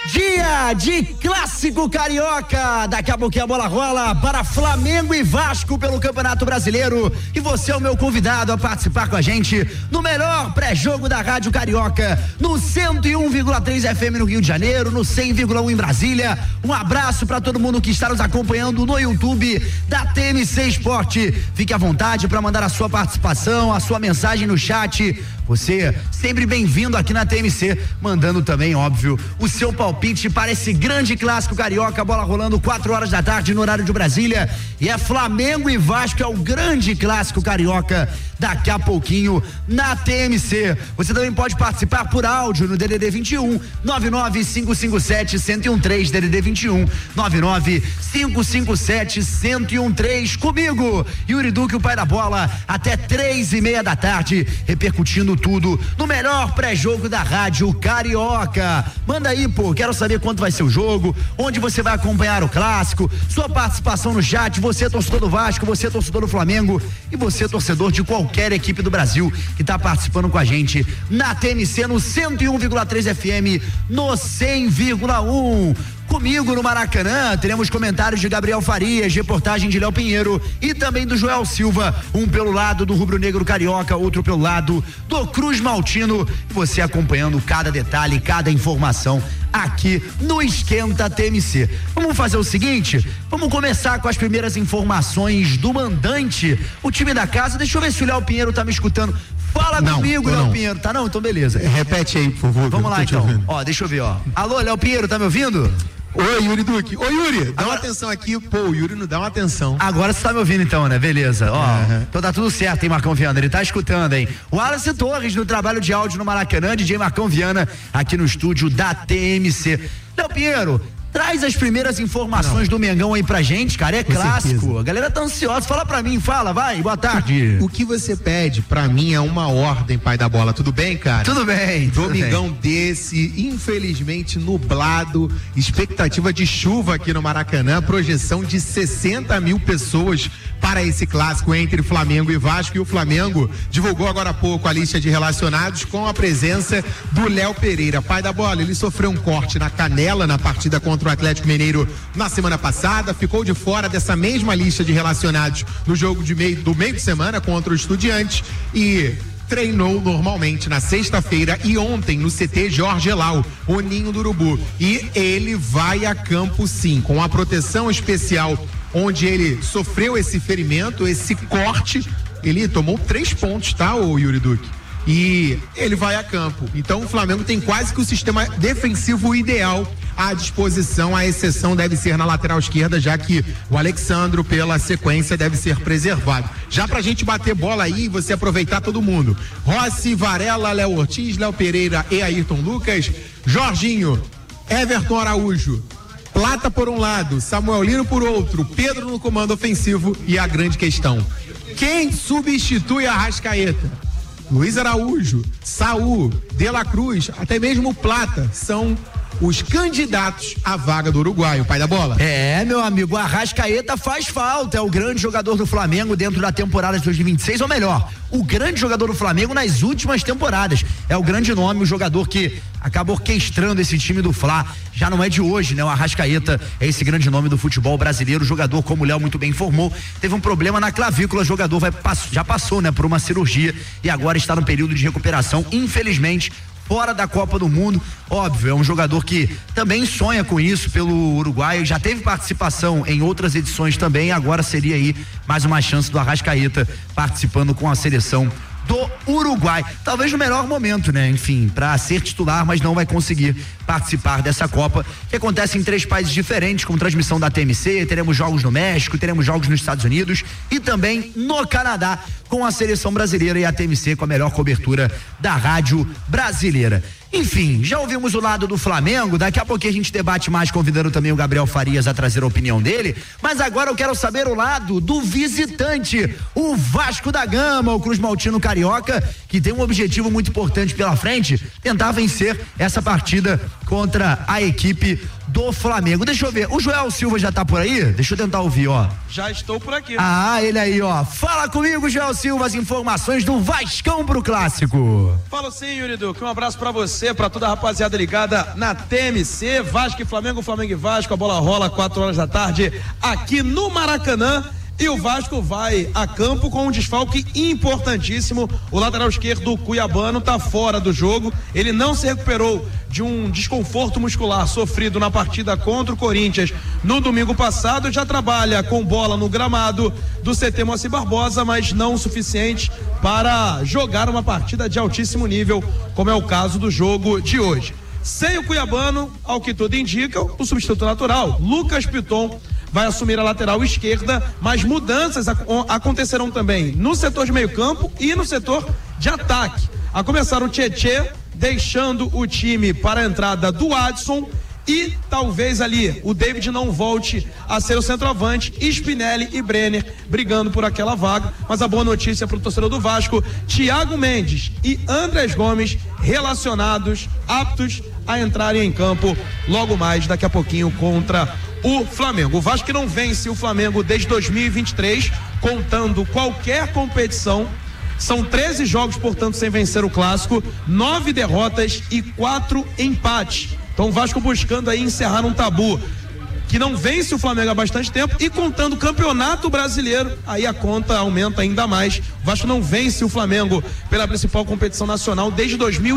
Dia de clássico carioca. Daqui a pouquinho a bola rola para Flamengo e Vasco pelo Campeonato Brasileiro. E você é o meu convidado a participar com a gente no melhor pré-jogo da Rádio Carioca, no 101,3 FM no Rio de Janeiro, no 100,1 em Brasília. Um abraço para todo mundo que está nos acompanhando no YouTube da TMC Esporte. Fique à vontade para mandar a sua participação, a sua mensagem no chat. Você sempre bem-vindo aqui na TMC, mandando também, óbvio, o seu palpite para esse grande clássico carioca, bola rolando 4 horas da tarde no horário de Brasília, e é Flamengo e Vasco, é o grande clássico carioca daqui a pouquinho na TMC. Você também pode participar por áudio no DDD 21 99557-1013, DDD 21 99557-1013, comigo, Yuri Duque, o pai da bola, até 3:30 da tarde, repercutindo tudo no melhor pré-jogo da Rádio Carioca. Manda aí, pô, quero saber quanto vai ser o jogo, onde você vai acompanhar o clássico, sua participação no chat, você torcedor do Vasco, você torcedor do Flamengo e você torcedor de qualquer equipe do Brasil que tá participando com a gente na TMC no 101,3 FM, no 100,1. Comigo no Maracanã, teremos comentários de Gabriel Farias, reportagem de Léo Pinheiro e também do Joel Silva, um pelo lado do Rubro Negro Carioca, outro pelo lado do Cruz Maltino, você acompanhando cada detalhe, cada informação aqui no Esquenta TMC. Vamos fazer o seguinte, vamos começar com as primeiras informações do mandante, o time da casa. Deixa eu ver se o Léo Pinheiro tá me escutando. Fala comigo, Léo Pinheiro, tá não? Então beleza. Repete aí, por favor. Vamos lá então, ó, deixa eu ver, ó. Alô, Léo Pinheiro, tá me ouvindo? Oi, Yuri Duque. Oi, Yuri, dá uma atenção aqui. Pô, o Yuri não dá uma atenção. Agora você tá me ouvindo então, né? Beleza, ó. Então tá tudo certo, hein, Marcão Viana? Ele tá escutando, hein? O Wallace Torres no trabalho de áudio no Maracanã, DJ Marcão Viana aqui no estúdio da TMC. Léo Pinheiro, traz as primeiras informações do Mengão aí pra gente, cara, é clássico, certeza. A galera tá ansiosa, fala pra mim, fala, vai, boa tarde. O que você pede pra mim é uma ordem, pai da bola, tudo bem, cara? Tudo bem. Domingão desse, infelizmente nublado, expectativa de chuva aqui no Maracanã, projeção de 60 mil pessoas para esse clássico entre Flamengo e Vasco, e o Flamengo divulgou agora há pouco a lista de relacionados com a presença do Léo Pereira, pai da bola. Ele sofreu um corte na canela na partida contra o Atlético Mineiro na semana passada, ficou de fora dessa mesma lista de relacionados no jogo do meio de semana contra o Estudiantes e treinou normalmente na sexta-feira e ontem no CT Jorge Elal, o Ninho do Urubu, e ele vai a campo sim, com a proteção especial onde ele sofreu esse ferimento, esse corte. Ele tomou 3 pontos, tá, o Yuri Duque? E ele vai a campo. Então o Flamengo tem quase que o sistema defensivo ideal à disposição. A exceção deve ser na lateral esquerda, já que o Alexandro, pela sequência, deve ser preservado. Já pra gente bater bola aí e você aproveitar todo mundo: Rossi, Varela, Léo Ortiz, Léo Pereira e Ayrton Lucas, Jorginho, Everton Araújo, Plata por um lado, Samuel Lino por outro, Pedro no comando ofensivo. E a grande questão: quem substitui a Arrascaeta? Luiz Araújo, Saul, De La Cruz, até mesmo Plata são os candidatos à vaga do uruguaio, pai da bola. É, meu amigo, o Arrascaeta faz falta, é o grande jogador do Flamengo dentro da temporada de 2026, ou melhor, o grande jogador do Flamengo nas últimas temporadas. É o grande nome, o jogador que acabou orquestrando esse time do Fla. Já não é de hoje, né? O Arrascaeta é esse grande nome do futebol brasileiro. O jogador, como o Léo muito bem informou, teve um problema na clavícula. O jogador já passou, né, por uma cirurgia e agora está no período de recuperação, infelizmente fora da Copa do Mundo. Óbvio, é um jogador que também sonha com isso pelo Uruguai, já teve participação em outras edições também, agora seria aí mais uma chance do Arrascaeta participando com a seleção do Uruguai, talvez no melhor momento, né? Enfim, para ser titular, mas não vai conseguir participar dessa Copa, que acontece em 3 países diferentes, com transmissão da TMC. Teremos jogos no México, teremos jogos nos Estados Unidos e também no Canadá, com a seleção brasileira e a TMC com a melhor cobertura da rádio brasileira. Enfim, já ouvimos o lado do Flamengo, daqui a pouquinho a gente debate mais, convidando também o Gabriel Farias a trazer a opinião dele, mas agora eu quero saber o lado do visitante, o Vasco da Gama, o Cruz Maltino Carioca, que tem um objetivo muito importante pela frente, tentar vencer essa partida contra a equipe do Flamengo. Deixa eu ver, o Joel Silva já tá por aí? Deixa eu tentar ouvir, ó. Já estou por aqui. Ah, ele aí, ó. Fala comigo, Joel Silva, as informações do Vascão pro Clássico. Falo sim, Yuri Duque. Um abraço pra você, pra toda a rapaziada ligada na TMC, Vasco e Flamengo, Flamengo e Vasco. A bola rola 4 horas da tarde aqui no Maracanã. E o Vasco vai a campo com um desfalque importantíssimo. O lateral esquerdo cuiabano tá fora do jogo. Ele não se recuperou de um desconforto muscular sofrido na partida contra o Corinthians no domingo passado. Já trabalha com bola no gramado do CT Moacir Barbosa, mas não o suficiente para jogar uma partida de altíssimo nível, como é o caso do jogo de hoje. Sem o cuiabano, ao que tudo indica, o substituto natural, Lucas Piton, vai assumir a lateral esquerda, mas mudanças acontecerão também no setor de meio campo e no setor de ataque. A começar o Tietê, deixando o time para a entrada do Adson e talvez ali o David não volte a ser o centroavante, Spinelli e Brenner brigando por aquela vaga, mas a boa notícia para o torcedor do Vasco, Thiago Mendes e Andrés Gomes relacionados, aptos a entrarem em campo logo mais daqui a pouquinho contra o Flamengo. O Vasco que não vence o Flamengo desde 2023, contando qualquer competição. São 13 jogos, portanto, sem vencer o Clássico, 9 derrotas e 4 empates. Então o Vasco buscando aí encerrar um tabu que não vence o Flamengo há bastante tempo, e contando o Campeonato Brasileiro, aí a conta aumenta ainda mais. O Vasco não vence o Flamengo pela principal competição nacional desde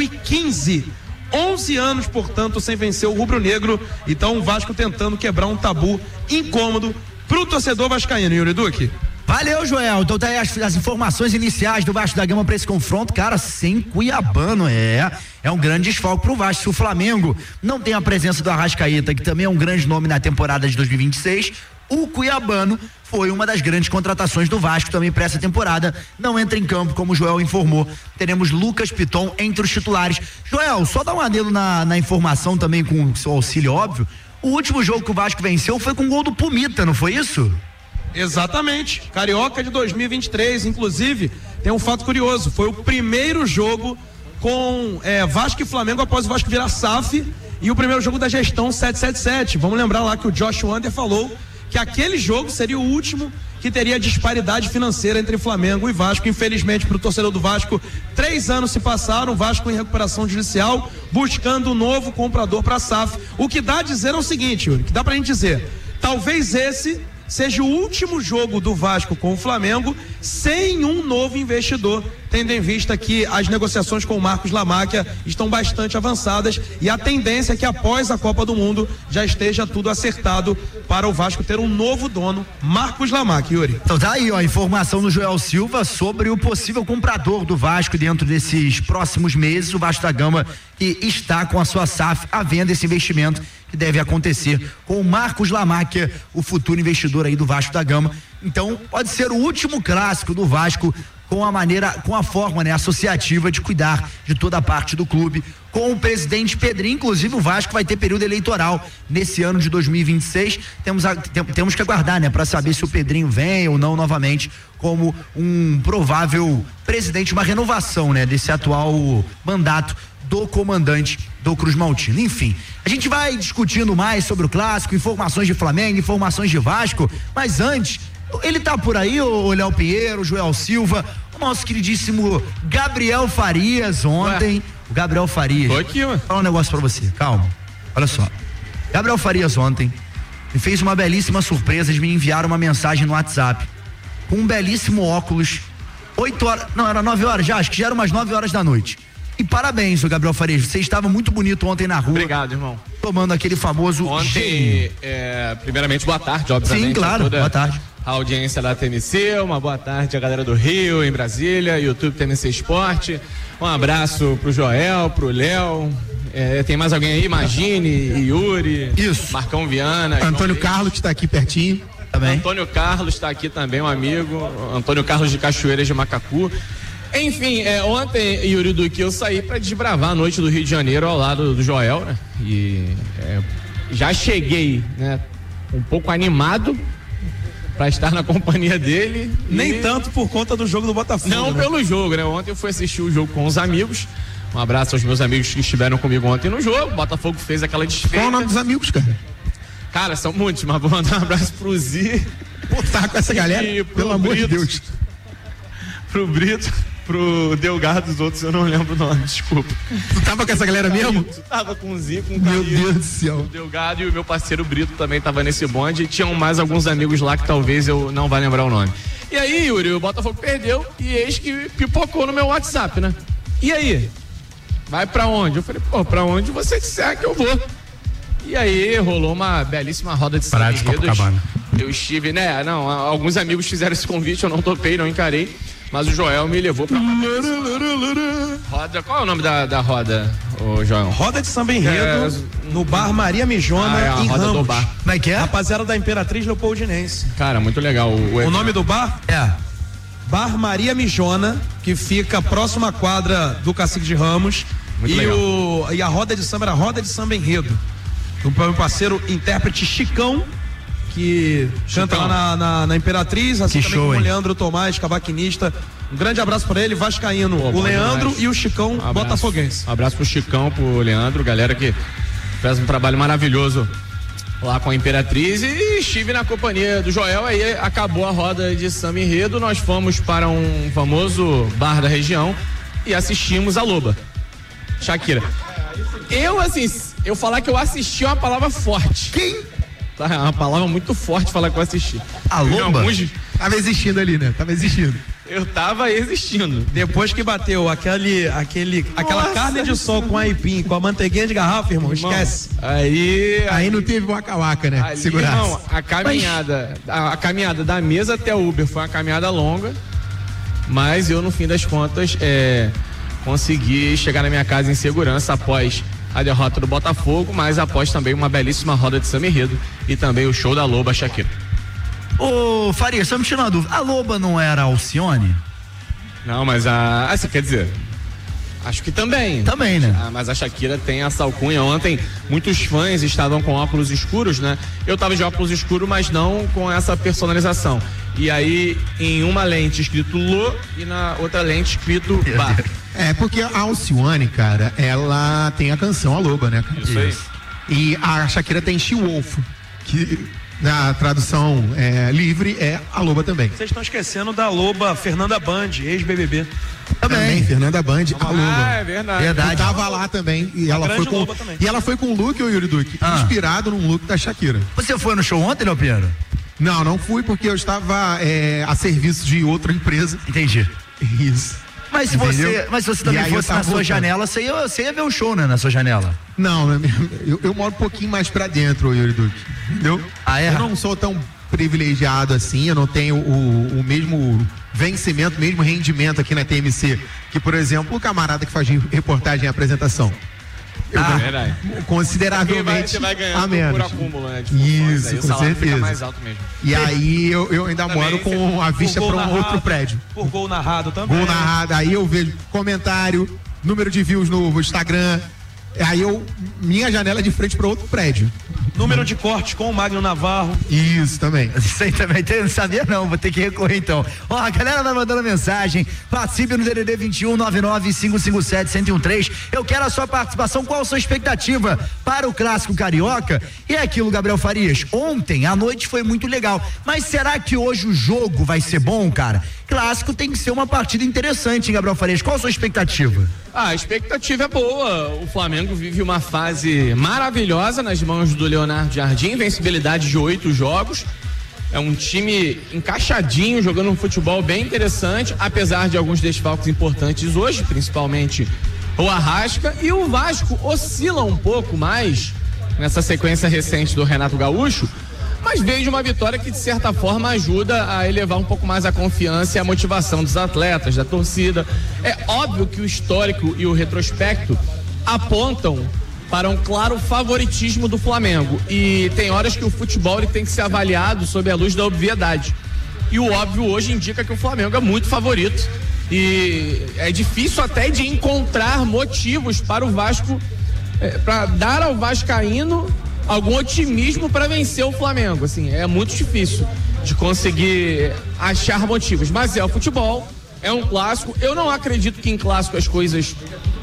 2015. 11 anos, portanto, sem vencer o rubro-negro. Então o Vasco tentando quebrar um tabu incômodo pro torcedor vascaíno, Yuri Duque. Valeu, Joel. Então tá aí as informações iniciais do Vasco da Gama para esse confronto, cara, sem cuiabano, é um grande desfalque pro Vasco. Se o Flamengo não tem a presença do Arrascaeta, que também é um grande nome na temporada de 2026, o cuiabano foi uma das grandes contratações do Vasco também para essa temporada. Não entra em campo, como o Joel informou. Teremos Lucas Piton entre os titulares. Joel, só dá um adendo na informação também, com o seu auxílio, óbvio. O último jogo que o Vasco venceu foi com o gol do Pumita, não foi isso? Exatamente, Carioca de 2023, inclusive tem um fato curioso, foi o primeiro jogo com Vasco e Flamengo após o Vasco virar SAF, e o primeiro jogo da gestão 777, vamos lembrar lá que o Josh Wander falou que aquele jogo seria o último que teria disparidade financeira entre Flamengo e Vasco. Infelizmente para o torcedor do Vasco, 3 anos se passaram, o Vasco em recuperação judicial, buscando um novo comprador para a SAF. O que dá a dizer é o seguinte, Yuri, que dá pra gente dizer, talvez esse seja o último jogo do Vasco com o Flamengo sem um novo investidor, tendo em vista que as negociações com o Marcos Lamáquia estão bastante avançadas e a tendência é que após a Copa do Mundo já esteja tudo acertado para o Vasco ter um novo dono, Marcos Lamáquia, Yuri. Então tá aí, ó, a informação do Joel Silva sobre o possível comprador do Vasco dentro desses próximos meses, o Vasco da Gama, que está com a sua SAF à venda, esse investimento que deve acontecer com o Marcos Lamáquia, o futuro investidor aí do Vasco da Gama. Então pode ser o último clássico do Vasco com a forma, né, associativa de cuidar de toda a parte do clube, com o presidente Pedrinho. Inclusive o Vasco vai ter período eleitoral nesse ano de 2026, temos que aguardar, né, para saber se o Pedrinho vem ou não novamente como um provável presidente, uma renovação, né, desse atual mandato do comandante do Cruz Maltino. Enfim, a gente vai discutindo mais sobre o clássico, informações de Flamengo, informações de Vasco, mas antes, ele tá por aí, o Léo Pinheiro, o Joel Silva, o nosso queridíssimo Gabriel Farias ontem. Ué? O Gabriel Farias. Tô aqui, mano. Fala um negócio pra você, calma. Olha só. Gabriel Farias ontem me fez uma belíssima surpresa de me enviar uma mensagem no WhatsApp com um belíssimo óculos. 8 horas, não, era 9 horas já, acho que já era umas 9 horas da noite. E parabéns, o Gabriel Farias, você estava muito bonito ontem na rua. Obrigado, irmão. Tomando aquele famoso ontem, primeiramente, boa tarde, obviamente. Sim, claro, boa tarde. A audiência da TMC, uma boa tarde a galera do Rio, em Brasília, YouTube TMC Esporte. Um abraço pro Joel, pro Léo. Tem mais alguém aí? Imagine, Yuri. Isso. Marcão Viana. Antônio Carlos, que está aqui pertinho. Também. Antônio Carlos está aqui também, um amigo. Antônio Carlos de Cachoeiras de Macacu. Enfim, ontem, Yuri Duque, eu saí para desbravar a noite do Rio de Janeiro ao lado do Joel, né? E já cheguei, né, um pouco animado para estar na companhia dele. Nem tanto por conta do jogo do Botafogo. Não, né? Pelo jogo, né? Ontem eu fui assistir o jogo com os amigos, Um abraço aos meus amigos que estiveram comigo ontem no jogo. O Botafogo fez aquela desfeita. Qual é o nome dos amigos, cara? Cara, são muitos, mas vou mandar um abraço pro Zi. Pô, tá com essa galera? Pelo amor de Deus. Pro Brito, pro Delgado, os outros eu não lembro o nome, desculpa. Tu tava com essa galera mesmo? Tu tava com o Zi, com o Meu Deus do céu. O Delgado e o meu parceiro Brito também tava nesse bonde. E tinham mais alguns amigos lá que talvez eu não vá lembrar o nome. E aí, Yuri, o Botafogo perdeu e eis que pipocou no meu WhatsApp, né? E aí? Vai pra onde? Eu falei, pô, pra onde você disser que eu vou. E aí rolou uma belíssima roda de samba enredos. Eu estive, né? Não, alguns amigos fizeram esse convite, eu não topei, não encarei. Mas o Joel me levou pra roda. Qual é o nome da roda, ô Joel? Roda de samba enredo no bar Maria Mijona em roda Ramos. do bar. Como é que é? Rapaziada da Imperatriz Leopoldinense. Cara, muito legal. O nome do bar? Bar Maria Mijona, que fica próximo à quadra do Cacique de Ramos. E a roda de samba era roda de samba enredo. Do meu parceiro intérprete Chicão, que canta lá na Imperatriz, assim que também show, com o Leandro Tomás, cavaquinista. Um grande abraço pra ele, vascaíno, o Leandro demais. E o Chicão, botafoguense. Um abraço pro Chicão, pro Leandro, galera que fez um trabalho maravilhoso lá com a Imperatriz, e estive na companhia do Joel. Aí acabou a roda de samba enredo, nós fomos para um famoso bar da região e assistimos a Loba, Shakira. Eu falar que eu assisti é uma palavra forte. Quem? É uma palavra muito forte falar que eu assisti. A Loba? Tava existindo ali, né? Tava existindo. Eu tava existindo. Depois que bateu aquela carne de sol com aipim, com a manteiguinha de garrafa, irmão, esquece. Aí não teve waka-waka, né? Ali, segurança. Irmão, a caminhada da mesa até o Uber foi uma caminhada longa, mas eu, no fim das contas, consegui chegar na minha casa em segurança após a derrota do Botafogo, mas após também uma belíssima roda de samba enredo e também o show da Loba Shakira. Ô, Faria, só me tirando uma dúvida, a Loba não era Alcione? Não, mas você quer dizer, acho que também. Também, né? Mas a Shakira tem essa alcunha. Ontem, muitos fãs estavam com óculos escuros, né? Eu tava de óculos escuros, mas não com essa personalização. E aí, em uma lente escrito Lô e na outra lente escrito Bar. Porque a Alcione, cara, ela tem a canção A Loba, né, cara? Isso aí. E a Shakira tem She-Wolf, que na tradução livre é A Loba também. Vocês estão esquecendo da Loba Fernanda Band, ex-BBB. Também, Fernanda Band, A Loba. É verdade. Eu tava lá também e ela foi com o look, o Yuri Duque, inspirado num look da Shakira. Você foi no show ontem, Léo Pinheiro? Não fui porque eu estava a serviço de outra empresa. Entendi. Isso. Mas se você também fosse na sua janela, você ia ver o show, né? Na sua janela. Não, eu moro um pouquinho mais pra dentro, Yuri Duque. Entendeu? Eu não sou tão privilegiado assim, eu não tenho o mesmo vencimento, mesmo rendimento aqui na TMC, que, por exemplo, o camarada que faz reportagem e apresentação. Verdade. Consideravelmente você vai ganhando a menos. Por acúmulo, né? Isso, aí com o salário certeza. fica mais alto mesmo. E aí eu ainda moro com a vista para um outro prédio. Por gol narrado também. Gol narrado, aí eu vejo comentário, número de views no Instagram. Aí minha janela é de frente para outro prédio. Número de cortes com o Magno Navarro. Isso também. Isso aí também, não sabia não, vou ter que recorrer então. Ó, a galera vai mandando mensagem, participe no DDD 21 99 1013. Eu quero a sua participação, qual a sua expectativa para o Clássico Carioca? E é aquilo, Gabriel Farias, ontem a noite foi muito legal, mas será que hoje o jogo vai ser bom, cara? Clássico tem que ser uma partida interessante, hein, Gabriel Farias? Qual a sua expectativa? A expectativa é boa. O Flamengo vive uma fase maravilhosa nas mãos do Leonardo Jardim, vencibilidade de 8 jogos. É um time encaixadinho, jogando um futebol bem interessante, apesar de alguns desfalques importantes hoje, principalmente o Arrasca. E o Vasco oscila um pouco mais nessa sequência recente do Renato Gaúcho, mas veio de uma vitória que de certa forma ajuda a elevar um pouco mais a confiança e a motivação dos atletas, da torcida. É óbvio que o histórico e o retrospecto apontam para um claro favoritismo do Flamengo, e tem horas que o futebol ele tem que ser avaliado sob a luz da obviedade, e o óbvio hoje indica que o Flamengo é muito favorito, e é difícil até de encontrar motivos para o Vasco, para dar ao vascaíno algum otimismo para vencer o Flamengo. Assim, é muito difícil de conseguir achar motivos, mas é o futebol, é um clássico. Eu não acredito que em clássico as coisas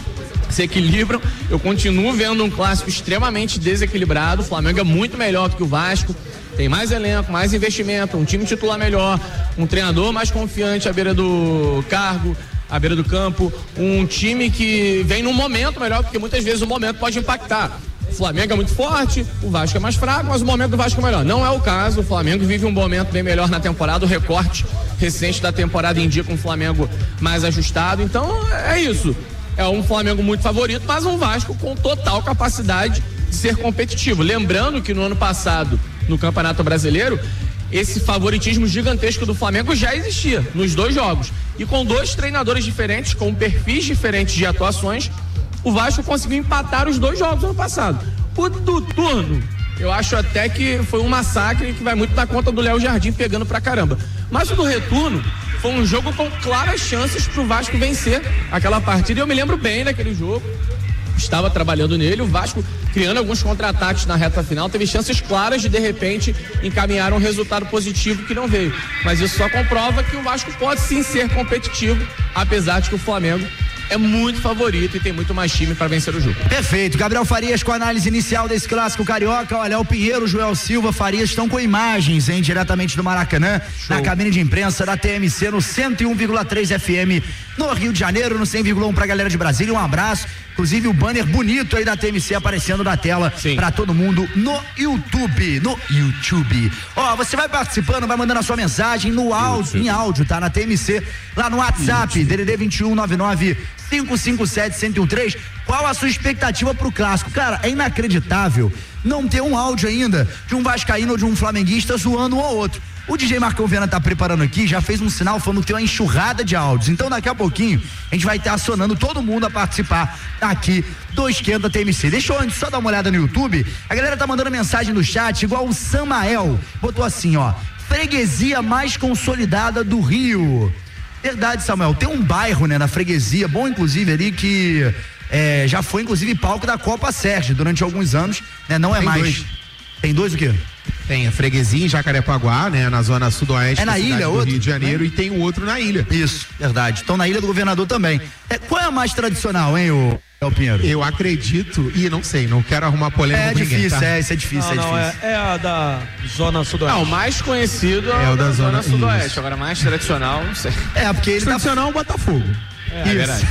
se equilibram. Eu continuo vendo um clássico extremamente desequilibrado. O Flamengo é muito melhor do que o Vasco. Tem mais elenco, mais investimento, um time titular melhor, um treinador mais confiante à beira do cargo, à beira do campo, um time que vem num momento melhor, porque muitas vezes o momento pode impactar. O Flamengo é muito forte, o Vasco é mais fraco, mas o momento do Vasco é melhor. Não é o caso, o Flamengo vive um momento bem melhor na temporada, o recorte recente da temporada indica um Flamengo mais ajustado, então é isso. É um Flamengo muito favorito, mas um Vasco com total capacidade de ser competitivo. Lembrando que no ano passado, no Campeonato Brasileiro, esse favoritismo gigantesco do Flamengo já existia nos 2 jogos. E com 2 treinadores diferentes, com perfis diferentes de atuações, o Vasco conseguiu empatar os 2 jogos no ano passado. O do turno, eu acho até que foi um massacre que vai muito na conta do Léo Jardim pegando pra caramba. Mas o do retorno foi um jogo com claras chances pro Vasco vencer aquela partida. E eu me lembro bem daquele jogo. Estava trabalhando nele, o Vasco criando alguns contra-ataques na reta final, teve chances claras de repente encaminhar um resultado positivo que não veio, mas isso só comprova que o Vasco pode sim ser competitivo, apesar de que o Flamengo é muito favorito e tem muito mais time para vencer o jogo. Perfeito, Gabriel Farias com a análise inicial desse clássico carioca. Olha, o Pinheiro, Joel Silva, Farias estão com imagens, hein, diretamente do Maracanã. Show. Na cabine de imprensa da TMC no 101,3 FM no Rio de Janeiro, no 100,1 pra galera de Brasília. Um abraço, inclusive o banner bonito aí da TMC aparecendo na tela para todo mundo no YouTube, Ó, você vai participando, vai mandando a sua mensagem no áudio, em áudio, tá? Na TMC, lá no WhatsApp, DDD 2199 557-1013. Qual a sua expectativa pro clássico? Cara, é inacreditável não ter um áudio ainda de um vascaíno ou de um flamenguista zoando um ao outro. O DJ Marcão Viana tá preparando aqui, já fez um sinal falando que tem uma enxurrada de áudios. Então daqui a pouquinho a gente vai estar acionando todo mundo a participar aqui do Esquenta TMC. Deixa eu antes só dar uma olhada no YouTube. A galera tá mandando mensagem no chat, igual o Samael. Botou assim, ó: freguesia mais consolidada do Rio. Verdade, Samuel, tem um bairro, né, na freguesia, bom inclusive ali, que já foi inclusive palco da Copa Sérgio durante alguns anos, né, não é mais. 2. Tem 2 o quê? Tem a freguesia em Jacarepaguá, né, na zona sudoeste na ilha, do outro, Rio de Janeiro, né? E tem o outro na ilha. Isso, verdade. Então na Ilha do Governador também. Qual é a mais tradicional, hein, o Pinheiro? Eu acredito, e não sei, não quero arrumar polêmica com ninguém, difícil, tá? isso é difícil, É a da Zona Sudoeste. O mais conhecido é o da Zona Sudoeste. Isso. Agora, mais tradicional, não sei. Porque ele tradicional é o Botafogo. É verdade.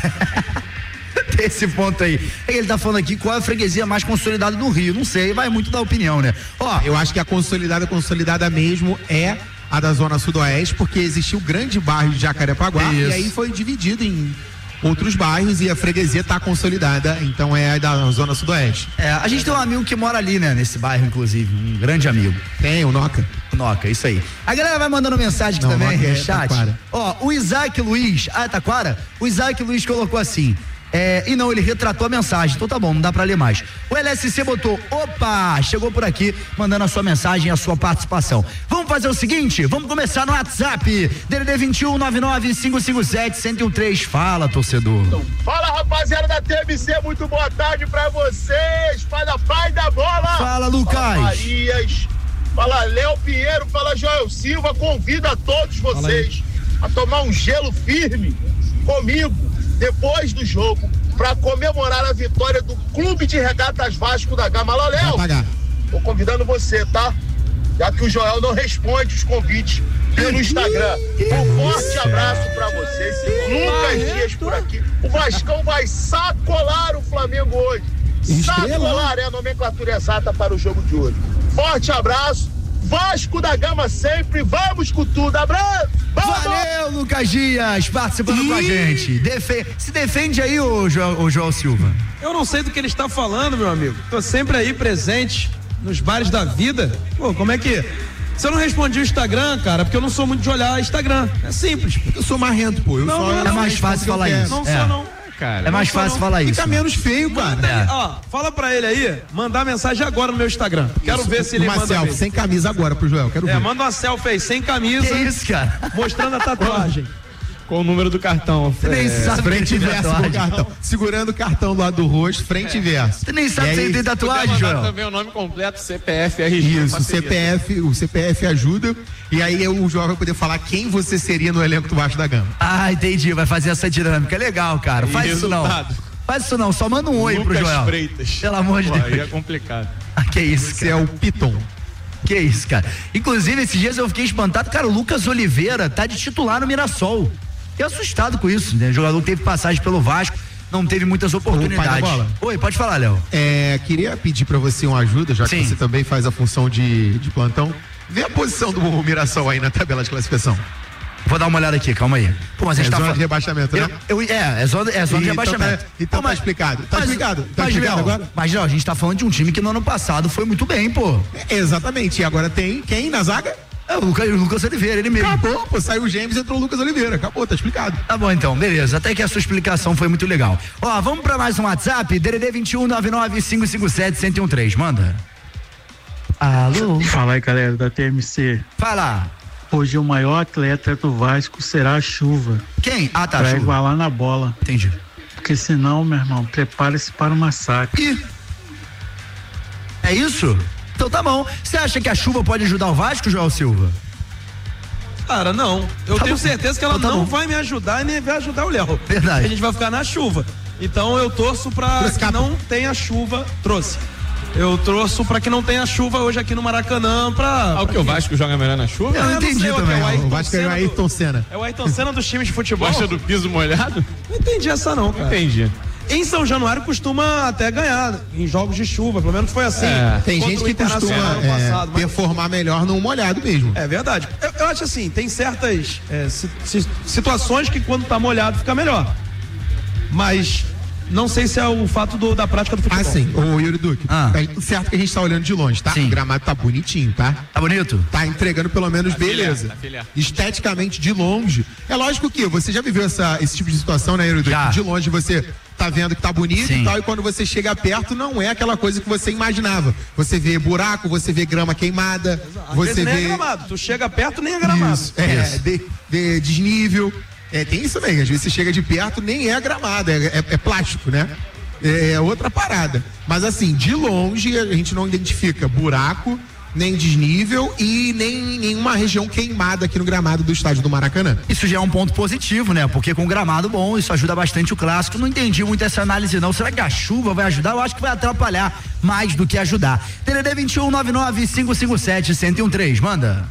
Tem esse ponto aí. Ele tá falando aqui qual é a freguesia mais consolidada do Rio. Não sei, vai muito da opinião, né? Ó, eu acho que a consolidada mesmo é a da Zona Sudoeste, porque existiu o grande bairro de Jacarepaguá e aí foi dividido em outros bairros e a freguesia tá consolidada, então é a da Zona Sudoeste. A gente tem um amigo que mora ali, né, nesse bairro, inclusive, um grande amigo. Tem, o Noca. Isso aí. A galera vai mandando mensagem aqui também no chat. Taquara. Ó, o Isaac Luiz, Taquara? O Isaac Luiz colocou assim, e não, ele retratou a mensagem, então tá bom, não dá pra ler mais. O LSC botou, opa, chegou por aqui, mandando a sua mensagem e a sua participação. Vamos fazer o seguinte, vamos começar no WhatsApp, DDD 2199-557-1013. Fala, torcedor. Fala, rapaziada da TMC, muito boa tarde pra vocês. Fala, pai da bola. Fala, Lucas. Fala, Marias. Fala, Léo Pinheiro. Fala, Joel Silva. Convido a todos vocês a tomar um gelo firme comigo depois do jogo pra comemorar a vitória do Clube de Regatas Vasco da Gama. Alô, Léo, tô convidando você, tá? Já que o Joel não responde os convites pelo Instagram. Um forte abraço pra vocês. Lucas Dias por aqui. O Vascão vai sacolar o Flamengo hoje. Sacolar é a nomenclatura exata para o jogo de hoje. Forte abraço. Vasco da Gama sempre. Vamos com tudo. Abraço. Valeu, Lucas Dias, participando com a gente. Se defende aí, o João Silva. Eu não sei do que ele está falando, meu amigo. Tô sempre aí presente nos bares da vida. Pô, como é que... Se eu não respondi o Instagram, cara, porque eu não sou muito de olhar Instagram. É simples. Eu sou marrento, pô. É mais fácil falar isso. Não sou, não. Cara, é mais fácil falar isso. Fica menos feio, cara. Ó, fala pra ele aí, mandar mensagem agora no meu Instagram. Quero ver se ele manda. Uma selfie sem camisa agora pro Joel, quero ver. Manda uma selfie aí, sem camisa. Que isso, cara? Mostrando a tatuagem. Com o número do cartão. Você nem sabe frente e verso do cartão. Segurando o cartão do lado do rosto, frente e verso. Você nem sabe se ele tem tatuagem, Joel. Também o nome completo, CPF, RG. Isso, o CPF ajuda. E aí o Joel vai poder falar quem você seria no elenco do Vasco da Gama. Ah, entendi. Vai fazer essa dinâmica. Legal, cara. Faz isso não. Faz isso não, só manda um oi Lucas pro Joel. Freitas. Pelo amor de Deus. Aí é complicado. Que isso, Esse cara. é o Piton. Que isso, cara. Inclusive, esses dias eu fiquei espantado, cara, o Lucas Oliveira tá de titular no Mirassol. Fiquei assustado com isso, né? Jogador que teve passagem pelo Vasco, não teve muitas oportunidades. Oi, pode falar, Léo. Queria pedir pra você uma ajuda, já que Sim. você também faz a função de plantão. Vê a posição do Mirassol aí na tabela de classificação. Vou dar uma olhada aqui, calma aí. Pô, mas a gente tá zona de rebaixamento, né? É zona de rebaixamento. Então tá explicado. Tá explicado. Tá explicado agora? Mas, Léo, a gente tá falando de um time que no ano passado foi muito bem, pô. Exatamente. E agora tem quem na zaga? É o Lucas Oliveira, ele mesmo. Acabou, pô. Saiu o James e entrou o Lucas Oliveira. Acabou, tá explicado. Tá bom então, beleza. Até que a sua explicação foi muito legal. Ó, vamos pra mais um WhatsApp, DDD 2199557113. Manda. Alô? Fala aí, galera da TMC. Fala. Hoje o maior atleta do Vasco será a Chuva. Quem? Ah, tá. Pra Chuva. igualar na bola. Entendi. Porque senão, meu irmão, prepare-se para o massacre. Ih. É isso? Então tá bom. Você acha que a Chuva pode ajudar o Vasco, Joel Silva? Cara, não. Eu Tá tenho bom. certeza que ela Então tá não bom. vai me ajudar e nem vai ajudar o Léo. Verdade. A gente vai ficar na chuva. Então eu torço pra que não tenha chuva. Eu torço pra que não tenha chuva hoje aqui no Maracanã. O que o Vasco joga melhor na chuva? Eu não entendi também. O Vasco é o Ayrton Senna. É o Ayrton Senna dos times de futebol. Gosta do piso molhado? Não entendi essa não, cara. Entendi. Em São Januário costuma até ganhar em jogos de chuva, pelo menos foi assim. Tem contra gente o que Internacional costuma ano passado, mas- performar melhor num molhado mesmo. É verdade. Eu acho assim, tem certas situações que quando tá molhado fica melhor. Mas não sei se é o fato da prática do futebol. Sim, ô Yuri Duque, Ah. tá certo que a gente tá olhando de longe, tá? Sim. O gramado tá bonitinho, tá? Tá bonito? Tá entregando pelo menos beleza. tá filhar. Esteticamente, de longe. É lógico que você já viveu esse tipo de situação, né, Yuri Duque? Já. De longe você tá vendo que tá bonito Sim. e tal, e quando você chega perto não é aquela coisa que você imaginava. Você vê buraco, você vê grama queimada, Às você vezes nem vê... é gramado. Tu chega perto, nem é gramado. Isso, de desnível. Tem isso também, às vezes você chega de perto, nem é gramado, é plástico, né? É outra parada. Mas assim, de longe a gente não identifica buraco, nem desnível e nem nenhuma região queimada aqui no gramado do estádio do Maracanã. Isso já é um ponto positivo, né? Porque com gramado bom, isso ajuda bastante o clássico. Não entendi muito essa análise, não. Será que a chuva vai ajudar? Eu acho que vai atrapalhar mais do que ajudar. TDD 2199557113. Manda.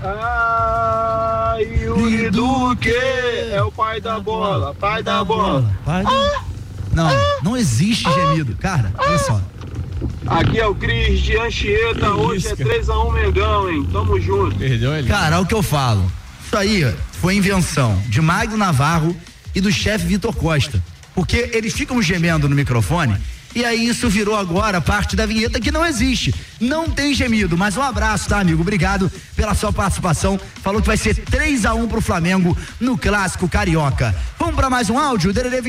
Yuri Duque é o pai da bola, pai da bola. Não existe gemido. Cara, olha só. Aqui é o Cris de Anchieta, hoje é 3-1 Mengão, hein? Tamo junto. Perdeu ele? Cara, é o que eu falo. Isso aí foi invenção de Magno Navarro e do chefe Vitor Costa. Porque eles ficam gemendo no microfone e aí isso virou agora parte da vinheta que não existe. Não tem gemido, mas um abraço, tá, amigo? Obrigado pela sua participação. Falou que vai ser 3-1 pro Flamengo no Clássico Carioca. Vamos pra mais um áudio? DDD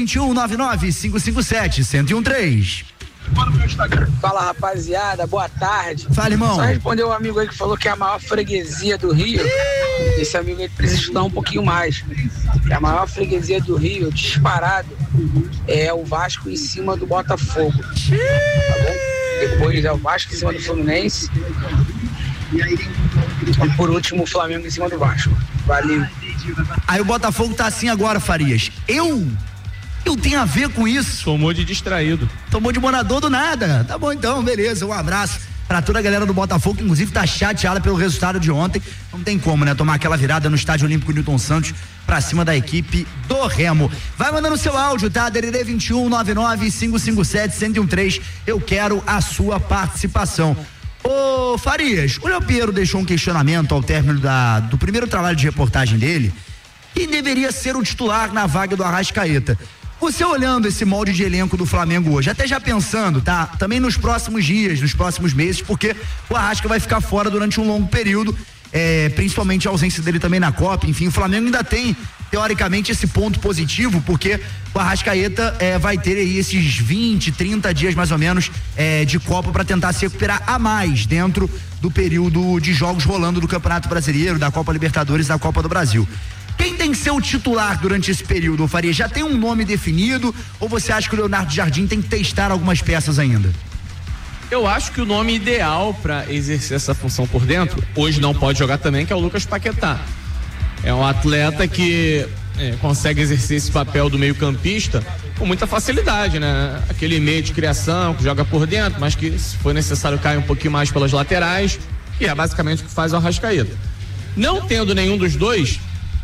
2199557113. Fala, rapaziada, boa tarde. Fala, irmão. Só respondeu um amigo aí que falou que é a maior freguesia do Rio. Esse amigo aí precisa estudar um pouquinho mais. A maior freguesia do Rio, disparado, é o Vasco em cima do Botafogo. Tá bom? Depois é o Vasco em cima do Fluminense. E por último, o Flamengo em cima do Vasco. Valeu. Aí o Botafogo tá assim agora, Farias. Eu tenho a ver com isso. Tomou de distraído. Tomou de morador do nada. Tá bom então, beleza. Um abraço pra toda a galera do Botafogo, que inclusive tá chateada pelo resultado de ontem. Não tem como, né? Tomar aquela virada no Estádio Olímpico Newton Santos pra cima da equipe do Remo. Vai mandando seu áudio, tá? DDD 2199557113. Eu quero a sua participação. Ô Farias, o Léo Pinheiro deixou um questionamento ao término do primeiro trabalho de reportagem dele. Quem deveria ser o titular na vaga do Arrascaeta? Você olhando esse molde de elenco do Flamengo hoje, até já pensando, tá? Também nos próximos dias, nos próximos meses, porque o Arrasca vai ficar fora durante um longo período, principalmente a ausência dele também na Copa. Enfim, o Flamengo ainda tem, teoricamente, esse ponto positivo, porque o Arrascaeta vai ter aí esses 20, 30 dias mais ou menos de Copa para tentar se recuperar a mais dentro do período de jogos rolando do Campeonato Brasileiro, da Copa Libertadores e da Copa do Brasil. Quem tem que ser o titular durante esse período, Faria? Já tem um nome definido ou você acha que o Leonardo Jardim tem que testar algumas peças ainda? Eu acho que o nome ideal para exercer essa função por dentro, hoje não pode jogar também, que é o Lucas Paquetá. É um atleta que consegue exercer esse papel do meio-campista com muita facilidade, né? Aquele meio de criação que joga por dentro, mas que se for necessário cai um pouquinho mais pelas laterais, e é basicamente o que faz o Arrascaeta. Não tendo nenhum dos dois,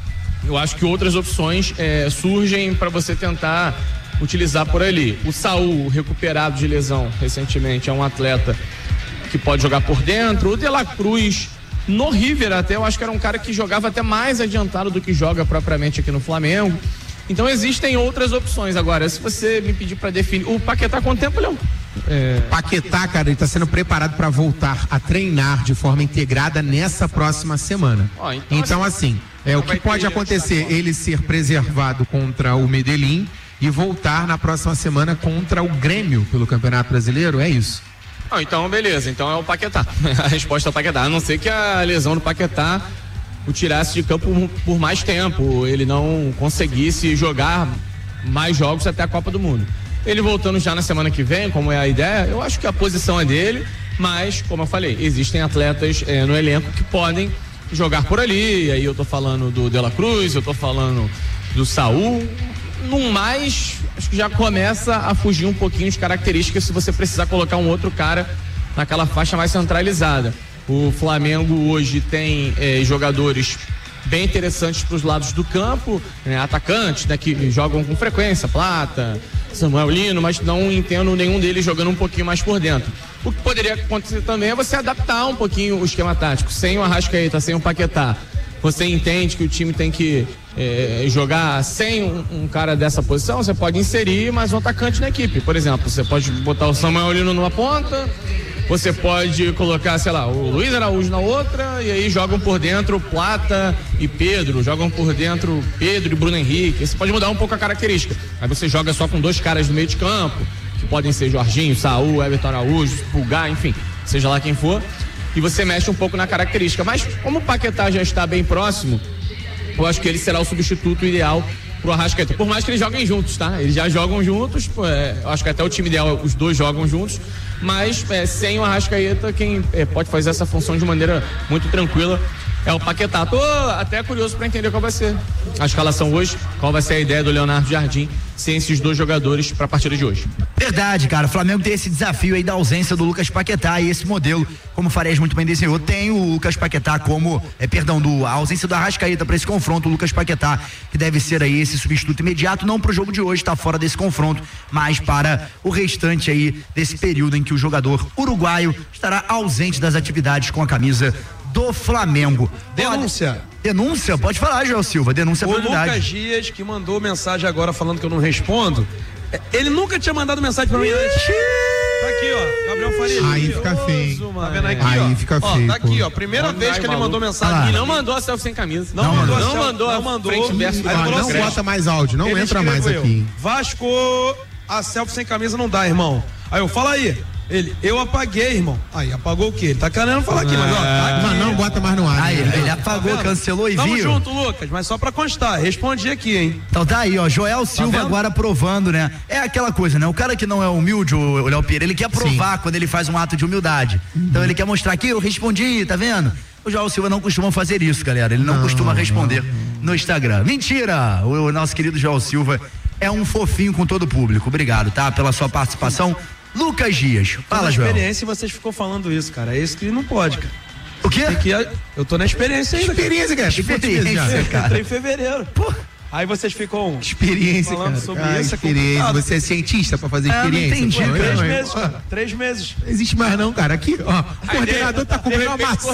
eu acho que outras opções surgem para você tentar utilizar por ali. O Saúl, recuperado de lesão recentemente, é um atleta que pode jogar por dentro. O De La Cruz, no River até, eu acho que era um cara que jogava até mais adiantado do que joga propriamente aqui no Flamengo. Então existem outras opções. Agora, se você me pedir para definir, o Paquetá, quanto tempo, Leão? Paquetá, cara, ele tá sendo preparado para voltar a treinar de forma integrada nessa próxima semana. Então assim, o que pode acontecer? Ele ser preservado contra o Medellín e voltar na próxima semana contra o Grêmio pelo Campeonato Brasileiro, é isso? Então beleza, então é o Paquetá. A resposta é o Paquetá, a não ser que a lesão do Paquetá o tirasse de campo por mais tempo, ele não conseguisse jogar mais jogos até a Copa do Mundo. Ele voltando já na semana que vem, como é a ideia, eu acho que a posição é dele, mas, como eu falei, existem atletas no elenco que podem jogar por ali. Aí eu tô falando do De La Cruz, eu tô falando do Saúl. No mais, acho que já começa a fugir um pouquinho de características se você precisar colocar um outro cara naquela faixa mais centralizada. O Flamengo hoje tem jogadores bem interessantes para os lados do campo, atacantes, né, que jogam com frequência, Plata, Samuel Lino, mas não entendo nenhum deles jogando um pouquinho mais por dentro. O que poderia acontecer também é você adaptar um pouquinho o esquema tático, sem o Arrascaeta, sem o Paquetá. Você entende que o time tem que jogar sem um cara dessa posição, você pode inserir mais um atacante na equipe. Por exemplo, você pode botar o Samuel Lino numa ponta, você pode colocar, sei lá, o Luiz Araújo na outra, e aí jogam por dentro Plata e Pedro, jogam por dentro Pedro e Bruno Henrique. Você pode mudar um pouco a característica. Aí você joga só com dois caras no meio de campo, que podem ser Jorginho, Saúl, Everton Araújo, Pulgar, enfim, seja lá quem for, e você mexe um pouco na característica. Mas como o Paquetá já está bem próximo, eu acho que ele será o substituto ideal pro Arrascaeta, por mais que eles joguem juntos, tá? Eles já jogam juntos, eu acho que até o time ideal, os dois jogam juntos, mas sem o Arrascaeta, quem pode fazer essa função de maneira muito tranquila é o Paquetá. Tô até curioso para entender qual vai ser a escalação hoje, qual vai ser a ideia do Leonardo Jardim sem esses dois jogadores para a partida de hoje. Verdade, cara, o Flamengo tem esse desafio aí da ausência do Lucas Paquetá, e esse modelo, como o Farias muito bem desenhou, tem o Lucas Paquetá como, a ausência do Arrascaeta para esse confronto, o Lucas Paquetá, que deve ser aí esse substituto imediato, não pro jogo de hoje, tá fora desse confronto, mas para o restante aí desse período em que o jogador uruguaio estará ausente das atividades com a camisa do Flamengo. Denúncia? Pode falar, Joel Silva. Denúncia é prioridade. O Lucas Dias, que mandou mensagem agora falando que eu não respondo, ele nunca tinha mandado mensagem pra mim antes. Tá aqui, ó, Gabriel Faria. Aí fica feio. Tá vendo aqui, aí ó? Fica feio. Tá aqui, ó, primeira vez que ele mandou mensagem. E não mandou a selfie sem camisa. Não mandou. Frente verso do não bota mais áudio, não entra mais aqui. Vasco, a selfie sem camisa não dá, irmão. Aí eu, fala aí. Eu apaguei, irmão. Aí, apagou o quê? Ele tá querendo falar aqui, mas ó, tá aqui. Mas não bota mais no ar. Aí, ele apagou, cancelou e Tamo viu. junto, Lucas, mas só pra constar, respondi aqui, hein? Então tá aí, ó, Joel Silva agora provando, né? É aquela coisa, né? O cara que não é humilde, o Léo Pierre, ele quer provar quando ele faz um ato de humildade. Então ele quer mostrar aqui, eu respondi, tá vendo? O Joel Silva não costuma fazer isso, galera. Ele não costuma responder no Instagram. Mentira! O nosso querido Joel Silva é um fofinho com todo o público. Obrigado, tá? Pela sua participação. Lucas Dias, fala, Joel. Experiência e vocês ficam falando isso, cara. É isso que não pode, cara. O quê? Eu tô na experiência ainda. Experiência, cara. Cara. Entrei em fevereiro. Pô. Aí vocês ficam Experiência, falando cara. sobre experiência. isso. É complicado. Você é cientista pra fazer experiência? Não entendi. 3 meses, cara. 3 meses. Não existe mais não, cara. Aqui, ó, o coordenador tá comendo uma maçã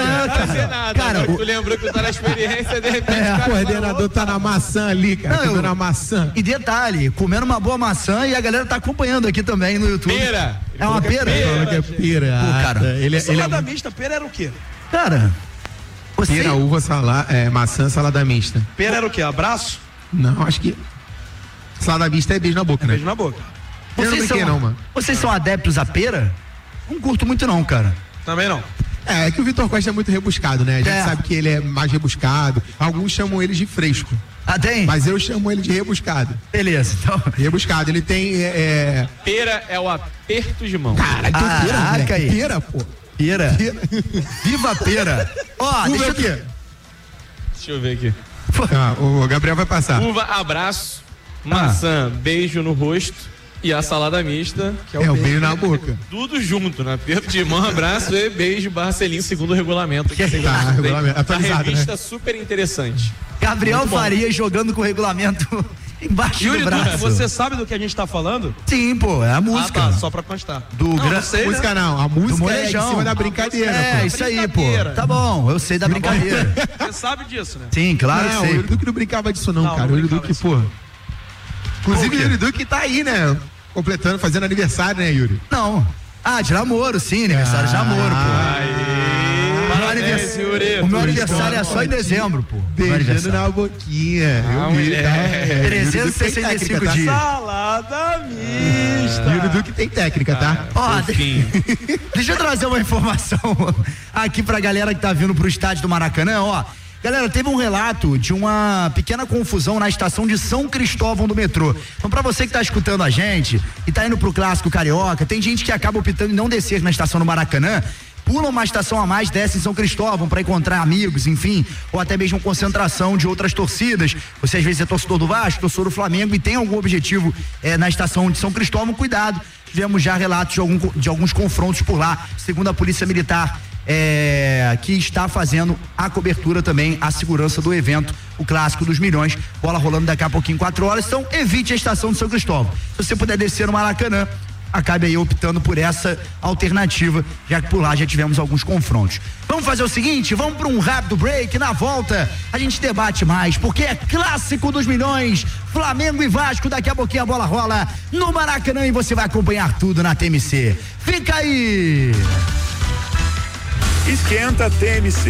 ali. Cara, tu lembrou que tu tá na experiência, de repente o coordenador tá na maçã ali, cara, comendo uma maçã. E detalhe, comendo uma boa maçã, e a galera tá acompanhando aqui também no YouTube. Pera. É uma pera? Falando que é pera. Pô, cara. Ele Salada mista, pera era o quê? Cara, você... Pera, uva, maçã, salada mista. Pera era o quê? Abraço? Não, acho que salada mista é beijo na boca, né? Beijo na boca. Vocês são adeptos à pera? Não curto muito não, cara. Também não. É que o Vitor Costa é muito rebuscado, né? A gente sabe que ele é mais rebuscado. Alguns chamam ele de fresco. Ah, tem? Mas eu chamo ele de rebuscado. Beleza, então. Rebuscado, ele tem. Pera é o aperto de mão. Caralho, Caraca, aí. pera, pô. Pera. Viva a pera. Ó, Uva aqui. Deixa eu ver aqui. O Gabriel vai passar. Uva, abraço. Maçã, beijo no rosto. E a salada mista, que é o beijo na boca. Tudo junto, né? Aperto de mão, abraço e beijo Barcelinho, segundo o regulamento. Regulamento atualizado, a revista né? super interessante. Gabriel Faria jogando com o regulamento embaixo do braço. Duque, você sabe do que a gente tá falando? Sim, pô, é a música. Ah, tá, só pra constar. Não sei, música não, a música é em cima da brincadeira. É, isso aí, pô. Tá bom, eu sei da brincadeira. Você sabe disso, né? Sim, claro que sei. O Yuri Duque não brincava disso não, cara. O Yuri Duque, pô. Inclusive o Yuri Duque tá aí, né? Completando, fazendo aniversário, né, Yuri? Não. De namoro, sim, aniversário de namoro, pô. O meu aniversário é só em dezembro, pô. Beijando na boquinha. 365 dias. Salada mista. Yuri Duque tem técnica, tá? Deixa eu trazer uma informação aqui pra galera que tá vindo pro estádio do Maracanã, ó. Galera, teve um relato de uma pequena confusão na estação de São Cristóvão do metrô. Então, pra você que tá escutando a gente e tá indo pro Clássico Carioca, tem gente que acaba optando em não descer na estação do Maracanã, pula uma estação a mais, desce em São Cristóvão para encontrar amigos, enfim, ou até mesmo concentração de outras torcidas. Você às vezes é torcedor do Vasco, torcedor do Flamengo e tem algum objetivo na estação de São Cristóvão, cuidado. Tivemos já relatos de alguns confrontos por lá, segundo a Polícia Militar. Que está fazendo a cobertura também, a segurança do evento, o Clássico dos Milhões, bola rolando daqui a pouquinho, 4 horas, então evite a estação de São Cristóvão. Se você puder descer no Maracanã, acabe aí optando por essa alternativa, já que por lá já tivemos alguns confrontos. Vamos fazer o seguinte, vamos para um rápido break, na volta a gente debate mais, porque é Clássico dos Milhões, Flamengo e Vasco, daqui a pouquinho a bola rola no Maracanã e você vai acompanhar tudo na TMC. Fica aí! Esquenta TMC.